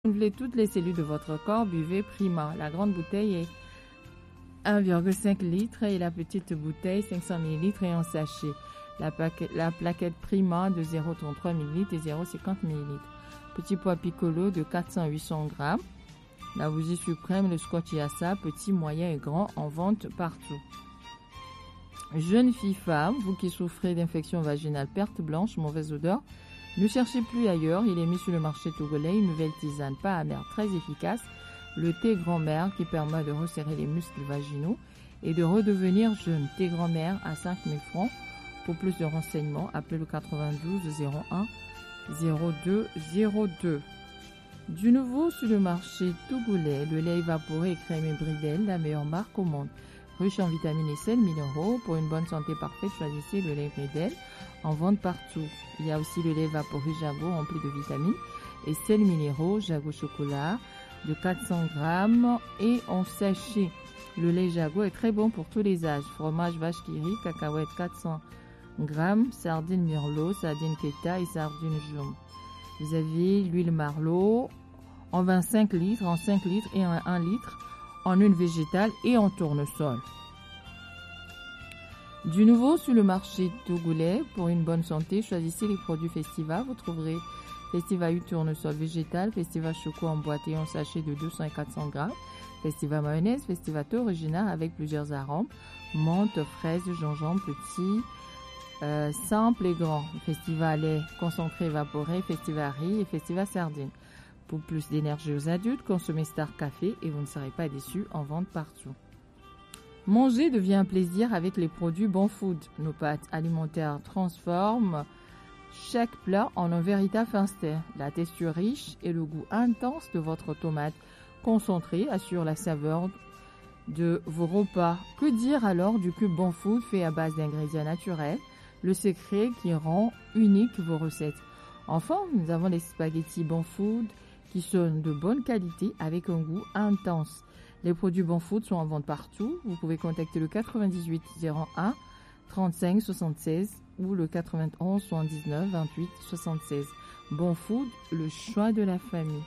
renouveler toutes les cellules de votre corps, buvez Prima. La grande bouteille est 1,5 litres et la petite bouteille 500 ml et en sachet. La plaquette Prima de 0,33 ml et 0,50 ml. Petit pois piccolo de 400-800 grammes. La bougie suprême, le Scotch Yassa, petit, moyen et grand, en vente partout. Jeune fille femme, vous qui souffrez d'infection vaginale, perte blanche, mauvaise odeur, ne cherchez plus ailleurs, il est mis sur le marché togolais une nouvelle tisane pas amère très efficace, le thé grand-mère qui permet de resserrer les muscles vaginaux et de redevenir jeune. Thé grand-mère à 5 000 francs. Pour plus de renseignements, appelez le 92 01 02 02. Du nouveau sur le marché togolais, le lait évaporé et crémé Bridel, la meilleure marque au monde. Riche en vitamines et sels minéraux, pour une bonne santé parfaite, choisissez le lait Bridel, en vente partout. Il y a aussi le lait évaporé Jago rempli de vitamines et sels minéraux, Jago chocolat de 400 grammes et en sachet. Le lait Jago est très bon pour tous les âges. Fromage vache qui rit, cacahuètes 400 grammes, sardines Merlot, sardines Keta et sardines jaune. Vous avez l'huile Marlot en 25 litres, en 5 litres et en 1 litre, en huile végétale et en tournesol. Du nouveau sur le marché togolais, pour une bonne santé, choisissez les produits Festiva. Vous trouverez Festiva huile tournesol végétal, Festiva choco en boîte et en sachet de 200 et 400 grammes, Festiva mayonnaise, Festiva thé original avec plusieurs arômes, menthe, fraise, gingembre, petit, simple et grand, Festiva lait concentré évaporé, Festiva riz et Festiva sardine. Pour plus d'énergie aux adultes, consommez Star Café et vous ne serez pas déçus, en vente partout. Manger devient un plaisir avec les produits Bon Food. Nos pâtes alimentaires transforment chaque plat en un véritable festin. La texture riche et le goût intense de votre tomate concentrée assurent la saveur de vos repas. Que dire alors du cube Bon Food fait à base d'ingrédients naturels, le secret qui rend unique vos recettes. Enfin, nous avons les spaghettis Bon Food qui sont de bonne qualité avec un goût intense. Les produits Bon Food sont en vente partout. Vous pouvez contacter le 98 01 35 76 ou le 91 79 28 76. Bon Food, le choix de la famille.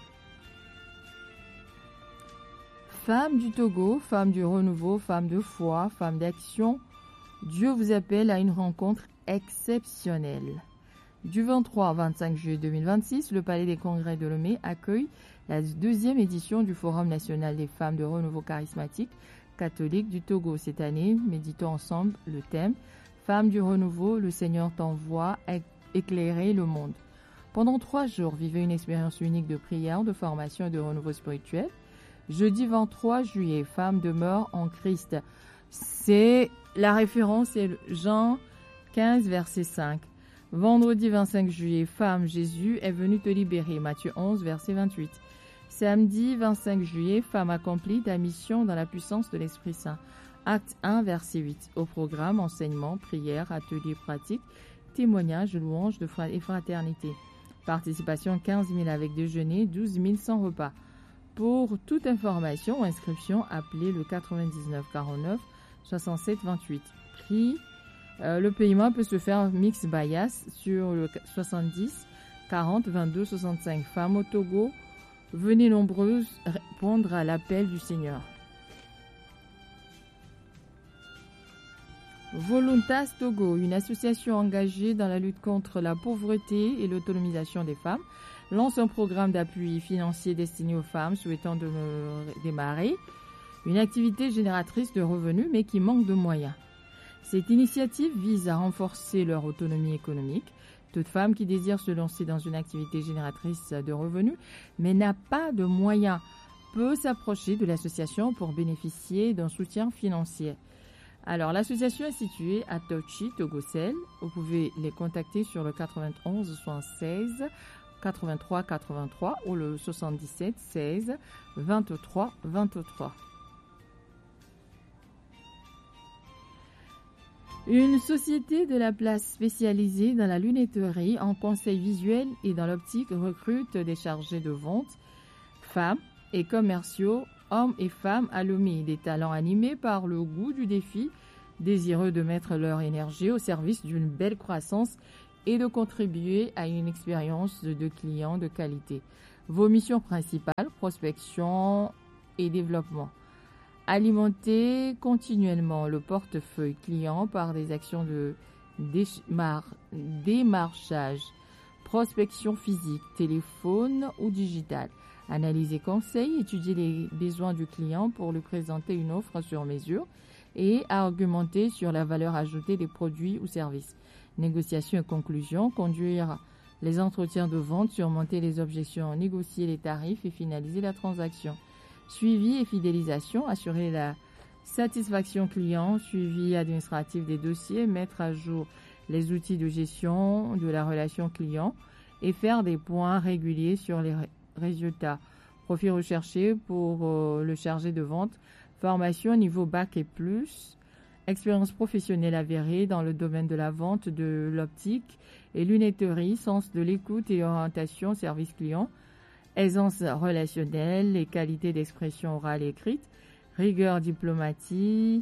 Femmes du Togo, femmes du renouveau, femmes de foi, femmes d'action, Dieu vous appelle à une rencontre exceptionnelle. Du 23 au 25 juillet 2026, le Palais des Congrès de Lomé accueille la deuxième édition du Forum national des femmes de renouveau charismatique catholique du Togo. Cette année, méditons ensemble le thème « Femmes du renouveau, le Seigneur t'envoie éclairer le monde ». Pendant 3 jours, vivez une expérience unique de prière, de formation et de renouveau spirituel. Jeudi 23 juillet, Femmes demeurent en Christ. La référence est Jean 15, verset 5. Vendredi 25 juillet, Femme, Jésus est venu te libérer. Matthieu 11, verset 28. Samedi 25 juillet, Femme accomplie ta mission dans la puissance de l'Esprit Saint. Acte 1, verset 8. Au programme, enseignement, prière, atelier pratique, témoignage, louange et fraternité. Participation 15 000 avec déjeuner, 12 000 sans repas. Pour toute information ou inscription, appelez le 99 49 67 28. Prix. Le paiement peut se faire mix bias sur le 70 40 22 65. Femmes au Togo, venez nombreuses répondre à l'appel du Seigneur. Voluntas Togo, une association engagée dans la lutte contre la pauvreté et l'autonomisation des femmes, lance un programme d'appui financier destiné aux femmes souhaitant démarrer une activité génératrice de revenus mais qui manque de moyens. Cette initiative vise à renforcer leur autonomie économique. Toute femme qui désire se lancer dans une activité génératrice de revenus mais n'a pas de moyens peut s'approcher de l'association pour bénéficier d'un soutien financier. Alors, l'association est située à Tochi, Togocel. Vous pouvez les contacter sur le 91 76 83 83 ou le 77 16 23 23. Une société de la place spécialisée dans la lunetterie, en conseil visuel et dans l'optique recrute des chargés de vente, femmes et commerciaux, hommes et femmes à Lomé, des talents animés par le goût du défi, désireux de mettre leur énergie au service d'une belle croissance et de contribuer à une expérience de clients de qualité. Vos missions principales, prospection et développement. Alimenter continuellement le portefeuille client par des actions de démarchage, prospection physique, téléphone ou digital. Analyser conseil, étudier les besoins du client pour lui présenter une offre sur mesure et argumenter sur la valeur ajoutée des produits ou services. Négociation et conclusion, conduire les entretiens de vente, surmonter les objections, négocier les tarifs et finaliser la transaction. Suivi et fidélisation, assurer la satisfaction client, suivi administratif des dossiers, mettre à jour les outils de gestion de la relation client et faire des points réguliers sur les résultats. Profil recherché pour le chargé de vente, formation niveau bac et plus, expérience professionnelle avérée dans le domaine de la vente de l'optique et lunetterie, sens de l'écoute et orientation service client, aisance relationnelle, les qualités d'expression orale et écrite, rigueur, diplomatie,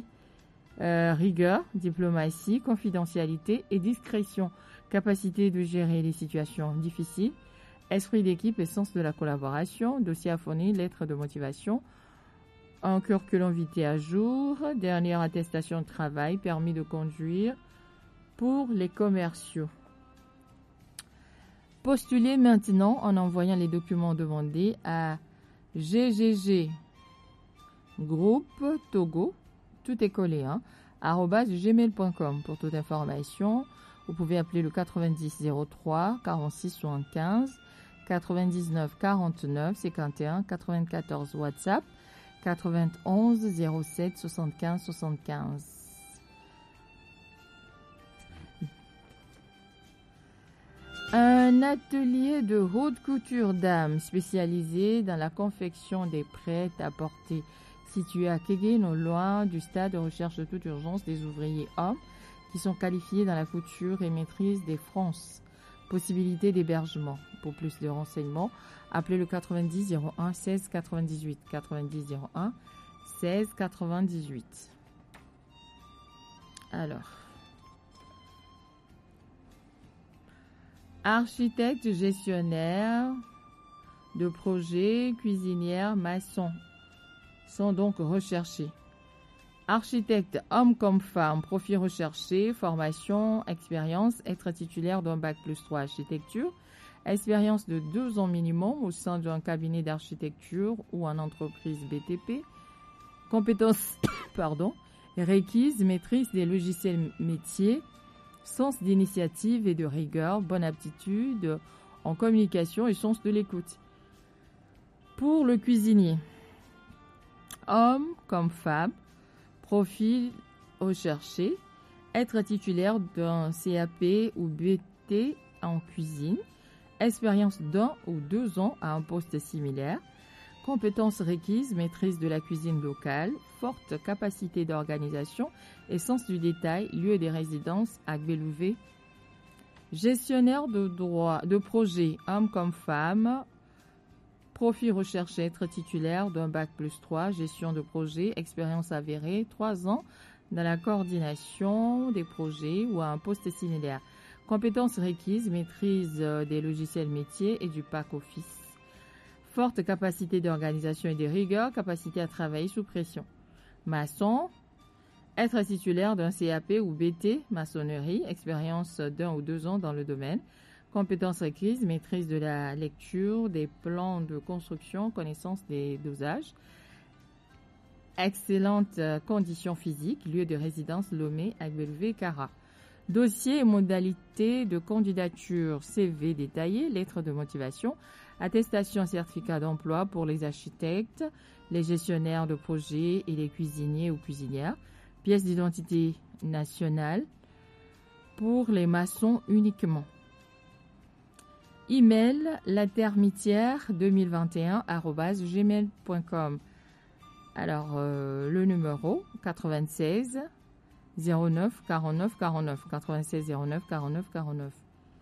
confidentialité et discrétion, capacité de gérer les situations difficiles, esprit d'équipe et sens de la collaboration, dossier à fournir, lettre de motivation, un curriculum vitae à jour, dernière attestation de travail, permis de conduire pour les commerciaux. Postulez maintenant en envoyant les documents demandés à GGG Groupe Togo, tout est collé, @gmail.com. Pour toute information, vous pouvez appeler le 90 03 46 75, 99 49 51 94, WhatsApp 91 07 75 75. Un atelier de haute couture dames spécialisé dans la confection des prêt-à-porter situé à Kégué, non loin du stade de recherche de toute urgence des ouvriers hommes qui sont qualifiés dans la couture et maîtrise des France. Possibilité d'hébergement. Pour plus de renseignements, appelez le 90 01 16 98 90 01 16 98. Alors, architecte, gestionnaire de projet, cuisinière, maçon sont donc recherchés. Architecte, homme comme femme, profil recherché, formation, expérience, être titulaire d'un bac plus 3 architecture, expérience de 2 ans minimum au sein d'un cabinet d'architecture ou en entreprise BTP, compétences requises, maîtrise des logiciels métiers, sens d'initiative et de rigueur, bonne aptitude en communication et sens de l'écoute. Pour le cuisinier, homme comme femme, profil recherché, être titulaire d'un CAP ou BT en cuisine, expérience d'1 ou 2 ans à un poste similaire, compétences requises, maîtrise de la cuisine locale, forte capacité d'organisation et sens du détail, lieu de résidence à Bélouvé. Gestionnaire de projet, homme comme femme, profil recherché, être titulaire d'un bac plus 3, gestion de projet, expérience avérée, 3 ans dans la coordination des projets ou à un poste similaire. Compétences requises, maîtrise des logiciels métiers et du pack office. Forte capacité d'organisation et de rigueur, capacité à travailler sous pression. Maçon, être titulaire d'un CAP ou BT, maçonnerie, expérience d'1 ou 2 ans dans le domaine. Compétences requises, maîtrise de la lecture, des plans de construction, connaissance des dosages. Excellentes conditions physiques, lieu de résidence Lomé, Agbelvé, Cara. Dossier et modalités de candidature, CV détaillé, lettre de motivation, attestation certificat d'emploi pour les architectes, les gestionnaires de projets et les cuisiniers ou cuisinières, pièce d'identité nationale pour les maçons uniquement. Email latermitière2021@gmail.com. Alors, le numéro 96 09 49 49 96 09 49 49.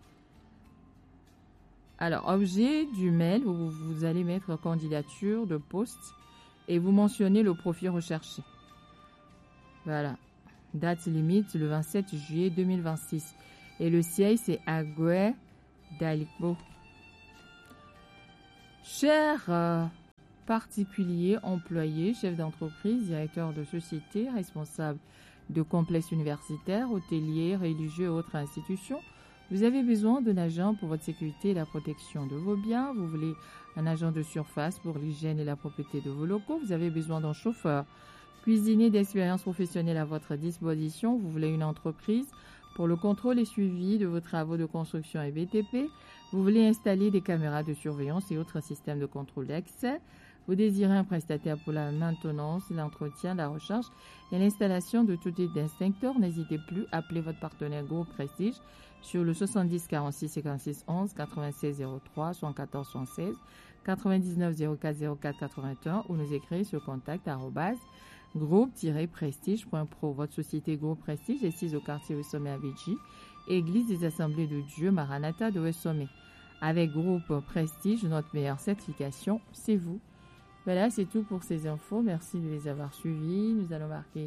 Alors, objet du mail, vous allez mettre candidature de poste et vous mentionnez le profil recherché. Voilà. Date limite le 27 juillet 2026. Et le siège, c'est Agüe d'Aliko. Chers particuliers, employés, chefs d'entreprise, directeurs de société, responsables de complexes universitaires, hôteliers, religieux et autres institutions, vous avez besoin d'un agent pour votre sécurité et la protection de vos biens. Vous voulez un agent de surface pour l'hygiène et la propreté de vos locaux. Vous avez besoin d'un chauffeur cuisinier d'expérience professionnelle à votre disposition. Vous voulez une entreprise pour le contrôle et suivi de vos travaux de construction et BTP. Vous voulez installer des caméras de surveillance et autres systèmes de contrôle d'accès. Vous désirez un prestataire pour la maintenance, l'entretien, la recharge et l'installation de tout type d'extincteur. N'hésitez plus, appelez votre partenaire Groupe Prestige sur le 70 46 56 11 96 03 74 76 99 04 04 81 ou nous écrire sur contact @groupe-prestige.pro. Votre société Groupe Prestige est sise au quartier Ouest Sommet à Vichy, Église des Assemblées de Dieu Maranatha de Ouest Sommet. Avec Groupe Prestige, notre meilleure certification, c'est vous. Voilà, c'est tout pour ces infos. Merci de les avoir suivis. Nous allons marquer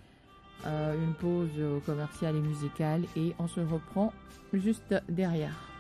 une pause commerciale et musicale et on se reprend juste derrière.